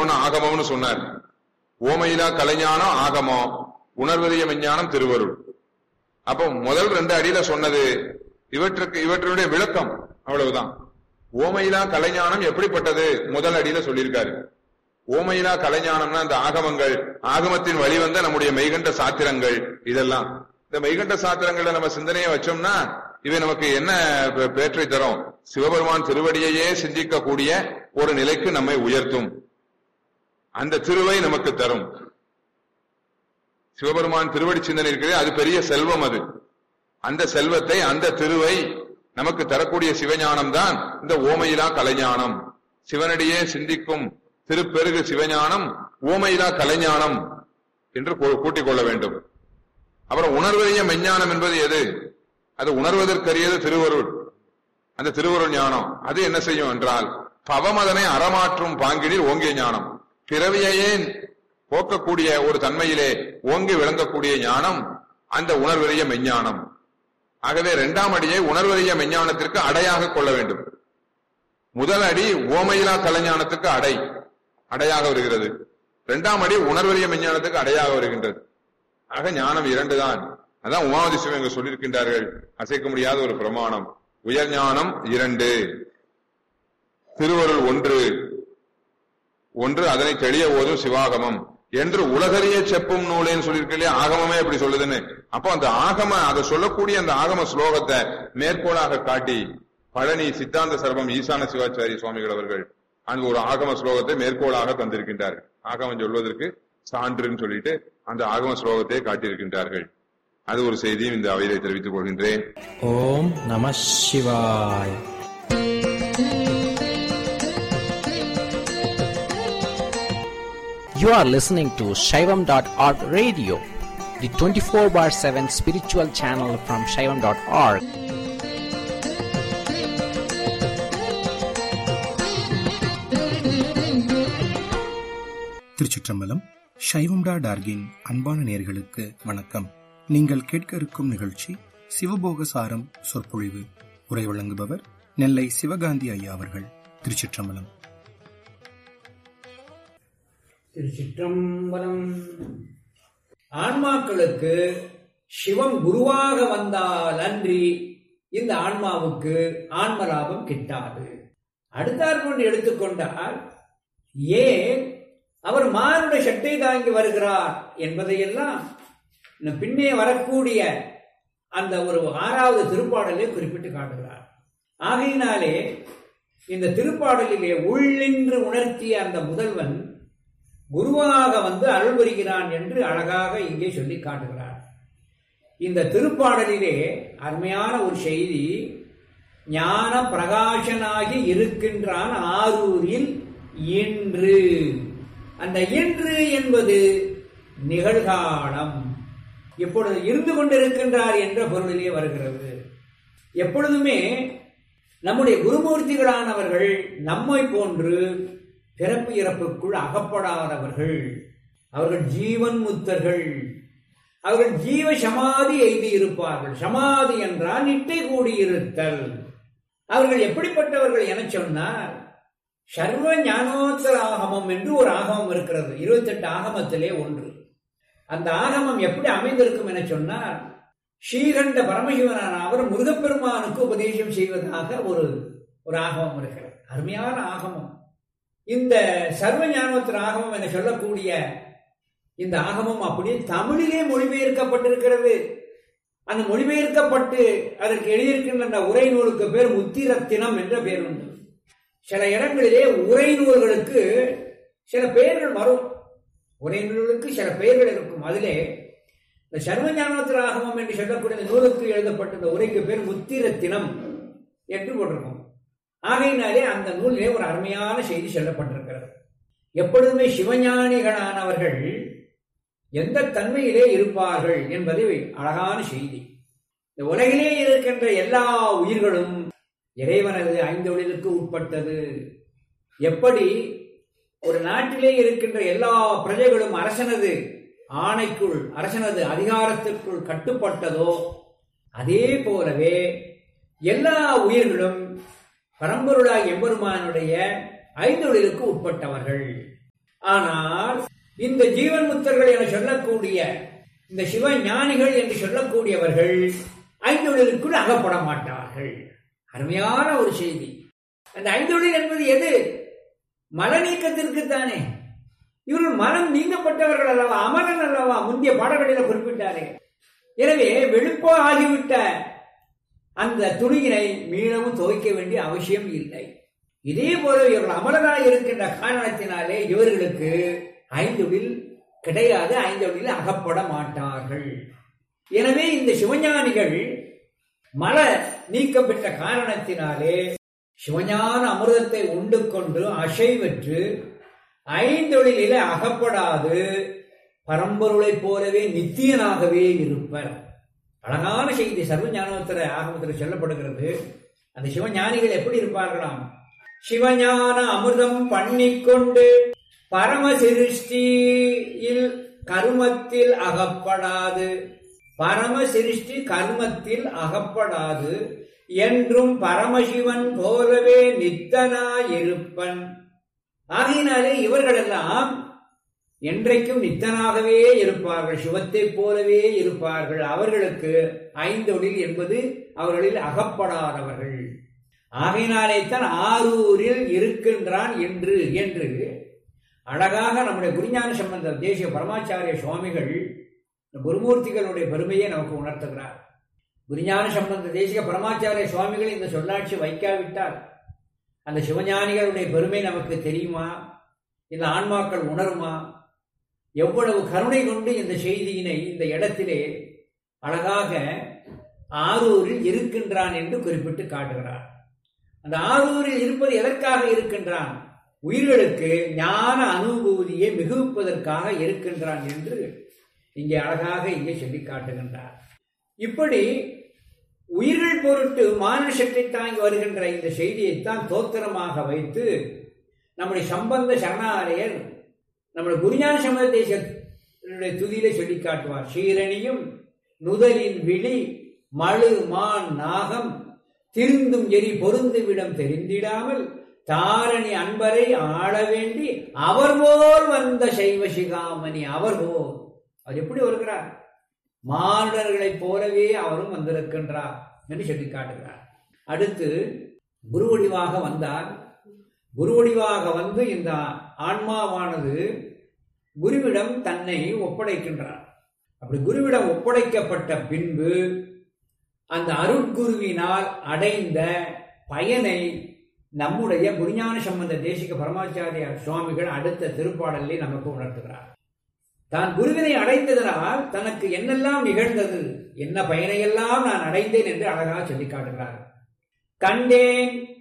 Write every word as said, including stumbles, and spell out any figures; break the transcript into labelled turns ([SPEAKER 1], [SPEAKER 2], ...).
[SPEAKER 1] இன்னொன்னு ஆகமம்னு சொன்னார். ஓமையிலா கலைஞானம் ஆகமம், உணர்வறிய மெஞ்ஞானம் திருவருள். அப்போ முதல் ரெண்டு அடியில சொன்னது இவற்றுக்கு இவற்றுடைய விளக்கம் அவ்வளவுதான். ஓமையிலா கலைஞானம் எப்படிப்பட்டது முதல் அடியில சொல்லியிருக்காரு. ஓமையிலா கலைஞானம்னா இந்த ஆகமங்கள், ஆகமத்தின் வழிவந்த நம்முடைய மெய்கண்ட சாத்திரங்கள், இதெல்லாம் இந்த மெய்கண்ட சாத்திரங்களை நம்ம சிந்தனையை வச்சோம்னா இவை நமக்கு என்ன பேற்றை தரும்? சிவபெருமான் திருவடியையே சிந்திக்கக்கூடிய ஒரு நிலைக்கு நம்மை உயர்த்தும். அந்த திருவை நமக்கு தரும். சிவபெருமான் திருவடி சிந்தனை இருக்கிறது, அது பெரிய செல்வம். அது அந்த செல்வத்தை, அந்த திருவை நமக்கு தரக்கூடிய சிவஞானம் தான் இந்த ஓமையிலா கலைஞானம். சிவனடியே சிந்திக்கும் திருப்பெருகு சிவஞானம் ஓமையிலா கலைஞானம் என்று கூட்டிக் கொள்ள வேண்டும். அப்புறம் உணர்வறிய மெஞ்ஞானம் என்பது எது? அது உணர்வதற்கரியது திருவருள். அந்த திருவருள் ஞானம் அது என்ன செய்யும் என்றால் பவமதனை அறமாற்றும் பாங்கினில் ஓங்கிய ஞானம். பிறவியையே போக்கக்கூடிய ஒரு தன்மையிலே ஓங்கி விளங்கக்கூடிய ஞானம் அந்த உணர்வறிய மெஞ்ஞானம். ஆகவே இரண்டாம் அடியை உணர்வறிய மெஞ்ஞானத்திற்கு அடையாக கொள்ள வேண்டும். முதல் அடி ஓமையிலா கலைஞானத்துக்கு அடை அடையாக வருகிறது. இரண்டாம் அடி உணர்வறிய மெஞ்ஞானத்துக்கு அடையாக வருகின்றது. ஆக ஞானம் இரண்டு தான். அதான் உமாவதி சிவம் இங்கு சொல்லியிருக்கின்றார்கள், அசைக்க முடியாத ஒரு பிரமாணம். உயர் ஞானம் இரண்டு, திருவருள் ஒன்று ஒன்று அதனை தெளிய ஓதும் சிவாகமம் என்று உலகறிய செப்பும் நூலேன்னு சொல்லியிருக்கலையே, ஆகமமே எப்படி சொல்லுதுன்னு. அப்போ அந்த ஆகம அதை சொல்லக்கூடிய அந்த ஆகம ஸ்லோகத்தை மேற்கோளாக காட்டி பழனி சித்தாந்த சர்வம் ஈசான சிவாச்சாரிய சுவாமிகள் அவர்கள் அந்த ஒரு ஆகம ஸ்லோகத்தை மேற்கோளாக தந்திருக்கின்றார்கள். ஆகமம் சொல்வதற்கு சான்றுன்னு சொல்லிட்டு அந்த ஆகம ஸ்லோகத்தை காட்டியிருக்கின்றார்கள். அது ஒரு செய்தியும் இந்த அவையிலே தெரிவித்துக் கொள்கின்றேன்.
[SPEAKER 2] ஓம் நம சிவாய். You are listening to Shaivam dot org radio, the twenty-four bar seven spiritual channel from Shaivam dot org.
[SPEAKER 3] திருச்சிற்றம்பலம். சைவம் டாட் ஆர்கின் அன்பான நேயர்களுக்கு வணக்கம். நீங்கள் கேட்க இருக்கும் நிகழ்ச்சி சிவபோக சாரம் சொற்பொழிவு. உரை வழங்குபவர் நெல்லை சிவகாந்தி ஐயா அவர்கள். திருச்சிற்றம்பலம்.
[SPEAKER 4] திருச்சிற்றம்பலம். ஆன்மாக்களுக்கு சிவன் குருவாக வந்தால் அன்றி இந்த ஆன்மாவுக்கு ஆன்ம லாபம் கிட்டாது. அடுத்தாற்போன்று எடுத்துக்கொண்டால் ஏன் அவர் மானுட சட்டை தாங்கி வருகிறார் என்பதையெல்லாம் பின்னே வரக்கூடிய அந்த ஒரு ஆறாவது திருப்பாடலே குறிப்பிட்டு காட்டுகிறார். ஆகையினாலே இந்த திருப்பாடலிலே உள்ளின்று உணர்த்திய அந்த முதல்வன் குருவாக வந்து அருள் புரிகிறான் என்று அழகாக இங்கே சொல்லி காட்டுகிறார். இந்த திருப்பாடலிலே அருமையான ஒரு செய்தி, ஞான பிரகாசனாகி இருக்கின்றான் ஆரூரில் இன்று. அந்த இன்று என்பது நிகழ்காலம், எப்பொழுது இருந்து கொண்டிருக்கின்றார் என்ற பொருளிலே வருகிறது. எப்பொழுதுமே நம்முடைய குருமூர்த்திகளானவர்கள் நம்மை போன்று பிறப்பு இறப்புக்குள் அகப்படாதவர்கள். அவர்கள் ஜீவன் முத்தர்கள். அவர்கள் ஜீவ சமாதி எய்தி இருப்பார்கள். சமாதி என்றால் நிட்டை கூடியிருத்தல். அவர்கள் எப்படிப்பட்டவர்கள் என சொன்னார், சர்வ ஞானோத்தர ஆகமம் என்று ஒரு ஆகமம் இருக்கிறது, இருபத்தி எட்டு ஆகமத்திலே ஒன்று. அந்த ஆகமம் எப்படி அமைந்திருக்கும் என சொன்னார், ஸ்ரீகண்ட பரமசிவனான அவர் முருகப்பெருமானுக்கு உபதேசம் செய்வதாக ஒரு ஒரு ஆகமம் இருக்கிறது. அருமையான ஆகமம். இந்த சர்வ ஞானோத்தர ஆகமம் என சொல்லக்கூடிய இந்த ஆகமம் அப்படியே தமிழிலே மொழிபெயர்க்கப்பட்டிருக்கிறது. அந்த மொழிபெயர்க்கப்பட்டு அதற்கு எழுதியிருக்கின்ற அந்த உரை நூலுக்கு பேர் முத்திரத்தினம் என்ற பெயர் உண்டு. சில இடங்களிலே உரை நூல்களுக்கு சில பெயர்கள் வரும். உரை நூலுக்கு சில பெயர்கள் இருக்கும். அதிலே இந்த சர்வ ஞானோத்தர ஆகமம் என்று சொல்லக்கூடிய நூலுக்கு எழுதப்பட்ட இந்த உரைக்கு பேர் முத்திரத்தினம் என்று போட்டிருக்கும். ஆகையினாலே அந்த நூலிலே ஒரு அருமையான செய்தி சொல்லப்பட்டிருக்கிறது. எப்பொழுதுமே சிவஞானிகளானவர்கள் எந்த தன்மையிலே இருப்பார்கள் என்பதை அழகான செய்தி. இந்த உலகிலே இருக்கின்ற எல்லா உயிர்களும் இறைவனது ஐந்தொழிலுக்கு உட்பட்டது. எப்படி ஒரு நாட்டிலே இருக்கின்ற எல்லா பிரஜைகளும் அரசனது ஆணைக்குள், அரசனது அதிகாரத்திற்குள் கட்டுப்பட்டதோ, அதே போலவே எல்லா உயிர்களும் பரம்பொருளாய் எம்பெருமானுடைய ஐந்தொழிலுக்கு உட்பட்டவர்கள். ஆனால் இந்த ஜீவன் முத்தர்கள் என சொல்லக்கூடிய இந்த சிவ ஞானிகள் என்று சொல்லக்கூடியவர்கள் ஐந்தொழிலுக்குள் அகப்பட மாட்டார்கள். அருமையான ஒரு செய்தி. அந்த ஐந்தொழில் என்பது எது? மல நீக்கத்திற்குத்தானே. இவர்கள் மனம் நீங்கப்பட்டவர்கள் அல்லவா, அமரன் அல்லவா, முந்தைய பாடங்களில் குறிப்பிட்டாரே. எனவே வெளுப்போ ஆகிவிட்ட அந்த துணியினை மீளவும் துவைக்க வேண்டிய அவசியம் இல்லை. இதே போல இவர்கள் அமரராக இருக்கின்ற காரணத்தினாலே இவர்களுக்கு ஐந்தொழில் கிடையாது, ஐந்தொழில் அகப்பட மாட்டார்கள். எனவே இந்த சிவஞானிகள் மல நீக்கம் பெற்ற காரணத்தினாலே சிவஞான அமிர்தத்தை உண்டு கொண்டு அசைவற்று ஐந்தொழிலே அகப்படாது பரம்பொருளை போலவே நித்தியனாகவே இருப்பர். அழகான செய்தி சர்வஞானோத்தர ஆகமத்தில் சொல்லப்படுகிறது. அந்த சிவஞானிகள் எப்படி இருப்பார்களாம்? சிவஞான அமிர்தம் பண்ணிக்கொண்டு பரம சிருஷ்டியில் கர்மத்தில் அகப்படாது, பரம சிருஷ்டி கர்மத்தில் அகப்படாது என்றும் பரமசிவன் போலவே நித்தனாயிருப்பன். ஆகையினாலே இவர்களெல்லாம் என்றைக்கும் நித்தனாகவே இருப்பார்கள், சிவத்தை போலவே இருப்பார்கள். அவர்களுக்கு ஐந்தொழில் என்பது அவர்களில் அகப்படாதவர்கள். ஆகையினாலே தான் ஆரூரில் இருக்கின்றான் என்று என்று அழகாக நம்முடைய குருஞான சம்பந்த தேசிய பரமாச்சாரிய சுவாமிகள் குருமூர்த்திகளுடைய பெருமையை நமக்கு உணர்த்துகிறார். குருஞான சம்பந்த தேசிக பரமாச்சாரிய சுவாமிகள் இந்த சொல்லாட்சி வைக்காவிட்டால் அந்த சிவஞானிகளுடைய பெருமை நமக்கு தெரியுமா? இந்த ஆன்மாக்கள் உணருமா? எவ்வளவு கருணை கொண்டு இந்த செய்தியினை இந்த இடத்திலே அழகாக ஆரூரில் இருக்கின்றான் என்று குறிப்பிட்டு காட்டுகிறார். அந்த ஆரூரில் இருப்பது எதற்காக இருக்கின்றான்? உயிர்களுக்கு ஞான அனுபூதியை மிகுப்பதற்காக இருக்கின்றான் என்று இங்கே அழகாக இங்கே சொல்லி காட்டுகின்றார். இப்படி உயிர்கள் பொருட்டு மானுட சக்தி தாங்கி வருகின்ற இந்த செய்தியைத்தான் தோத்திரமாக வைத்து நம்முடைய சம்பந்த சரணாலயர் நம்முடைய குருஞான சம்பந்த தேசிய துதியிலே சொல்லி காட்டுவார். சீரணியும் நுதலின் விழி மழு மான் நாகம் திருந்தும் எரி பொருந்துவிடம் தெரிந்திடாமல் தாரணி அன்பரை ஆள வேண்டி அவர் போல் வந்த சைவ சிகாமணி. அவர் போல் அவர் எப்படி வருகிறார்? மாணவர்களைப் போலவே அவரும் வந்திருக்கின்றார் என்று சொல்லி காட்டுகிறார். அடுத்து குருவடிவாக வந்தார். குருவடிவாக வந்து இந்த ஆன்மாவானது குருவிடம் தன்னை ஒப்படைக்கின்றார். அப்படி குருவிடம் ஒப்படைக்கப்பட்ட பின்பு அந்த அருட்குருவினால் அடைந்த பயனை நம்முடைய குருஞான சம்பந்த தேசிக பரமாச்சாரிய சுவாமிகள் அடுத்த திருப்பாடலை நமக்கு உணர்த்துகிறார். தான் குருவினை அடைந்ததனால் தனக்கு என்னெல்லாம் நிகழ்ந்தது, என்ன பயனையெல்லாம் நான் அடைந்தேன் என்று அழகாக சொல்லி காட்டுகிறார். கண்டேன்